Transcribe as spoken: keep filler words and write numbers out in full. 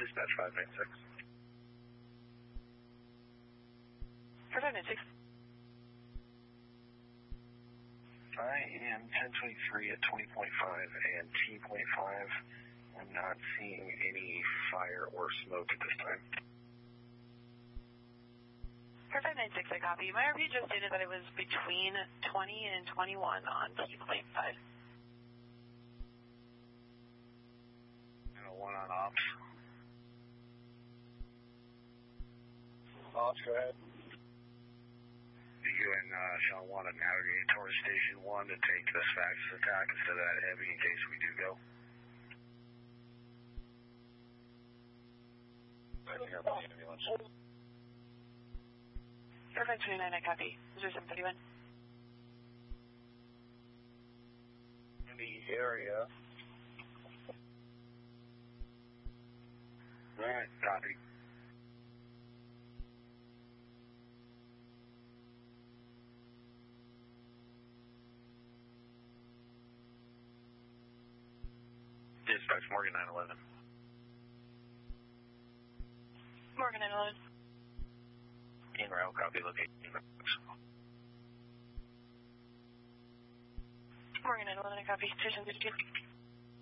dispatch five nine six. For five nine six. I am ten twenty-three at twenty point five and T point five. I'm not seeing any fire or smoke at this time. For five nine six, I copy. My R P just stated that it was between twenty and twenty-one on T point five. And a one on ops. Ops, go ahead. You and uh, Sean want to navigate towards Station one to take this Faxes attack instead of that heavy in case we do go. I think I'm on the ambulance. For five twenty-nine, I copy. Is there seven thirty-one? In the area. Alright, copy. Dispatch Morgan nine eleven. Morgan nine eleven. In route, copy location. Morgan nine eleven, I copy. Station fifty-two.